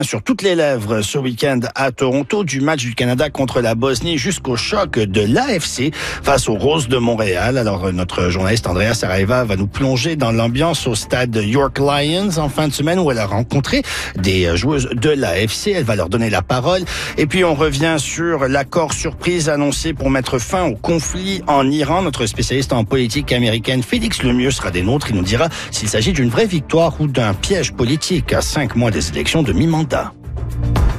Sur toutes les lèvres ce week-end à Toronto, du match du Canada contre la Bosnie jusqu'au choc de l'AFC face aux Roses de Montréal. Alors notre journaliste Andrea Saraiva va nous plonger dans l'ambiance au stade York Lions en fin de semaine où elle a rencontré des joueuses de l'AFC. Elle va leur donner la parole. Et puis on revient sur l'accord surprise annoncé pour mettre fin au conflit en Iran. Notre spécialiste en politique américaine Félix Lemieux sera des nôtres. Il nous dira s'il s'agit d'une vraie victoire ou d'un piège politique à 5 mois des élections de mi-mandat.